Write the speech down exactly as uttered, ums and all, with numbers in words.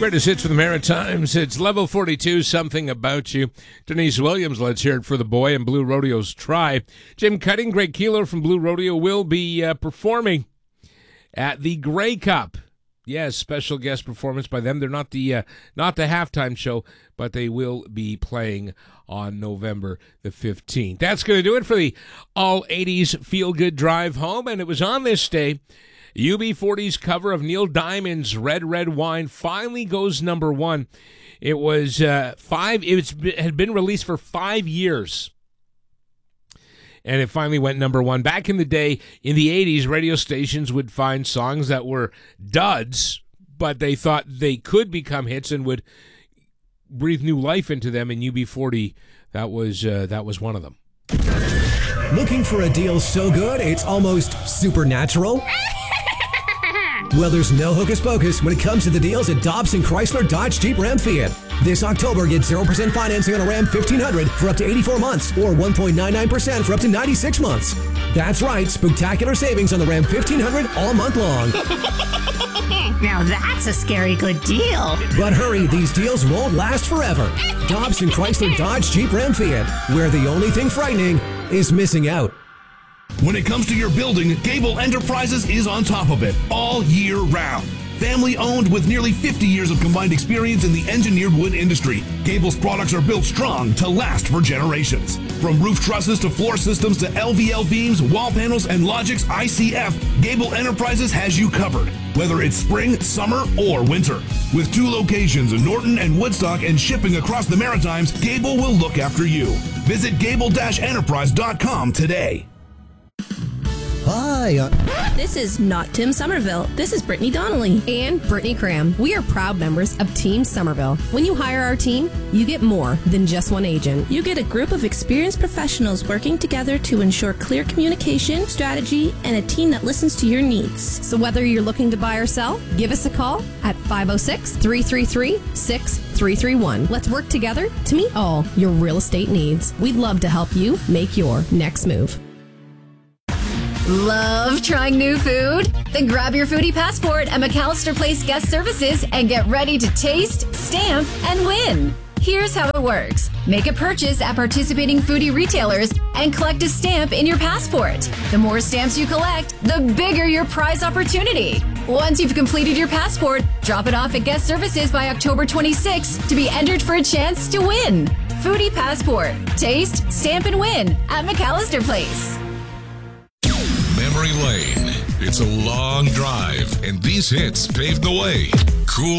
Greatest hits for the Maritimes. It's Level forty-two, Something About You. Denise Williams, let's hear it for the boy and Blue Rodeo's Try. Jim Cutting, Greg Keeler from Blue Rodeo will be uh, performing at the Grey Cup. Yes, special guest performance by them. They're not the uh, not the halftime show, but they will be playing on November the fifteenth. That's going to do it for the All eighties Feel Good Drive Home, and it was on this day U B forty's cover of Neil Diamond's Red, Red Wine finally goes number one. It was uh, five, it's, it had been released for five years, and it finally went number one. Back in the day, in the eighties, radio stations would find songs that were duds, but they thought they could become hits and would breathe new life into them, and U B forty, that was, uh, that was one of them. Looking for a deal so good, it's almost supernatural? Well, there's no hocus pocus when it comes to the deals at Dobson Chrysler Dodge Jeep Ram Fiat. This October, get zero percent financing on a Ram fifteen hundred for up to eighty-four months or one point nine nine percent for up to ninety-six months. That's right, spectacular savings on the Ram fifteen hundred all month long. Now that's a scary good deal. But hurry, these deals won't last forever. Dobson Chrysler Dodge Jeep Ram Fiat, where the only thing frightening is missing out. When it comes to your building, Gable Enterprises is on top of it all year round. Family owned with nearly fifty years of combined experience in the engineered wood industry, Gable's products are built strong to last for generations. From roof trusses to floor systems to L V L beams, wall panels, and Logix I C F, Gable Enterprises has you covered, whether it's spring, summer, or winter. With two locations in Norton and Woodstock and shipping across the Maritimes, Gable will look after you. Visit gable dash enterprise dot com today. Hi. Uh- this is not Tim Somerville. This is Brittany Donnelly. And Brittany Cram. We are proud members of Team Somerville. When you hire our team, you get more than just one agent. You get a group of experienced professionals working together to ensure clear communication, strategy, and a team that listens to your needs. So whether you're looking to buy or sell, give us a call at five oh six, three three three, six three three one. Let's work together to meet all your real estate needs. We'd love to help you make your next move. Love trying new food? Then grab your foodie passport at McAllister Place Guest Services and get ready to taste, stamp, and win. Here's how it works. Make a purchase at participating foodie retailers and collect a stamp in your passport. The more stamps you collect, the bigger your prize opportunity. Once you've completed your passport, drop it off at Guest Services by October twenty-sixth to be entered for a chance to win. Foodie Passport. Taste, stamp, and win at McAllister Place. Memory Lane. It's a long drive, and these hits paved the way.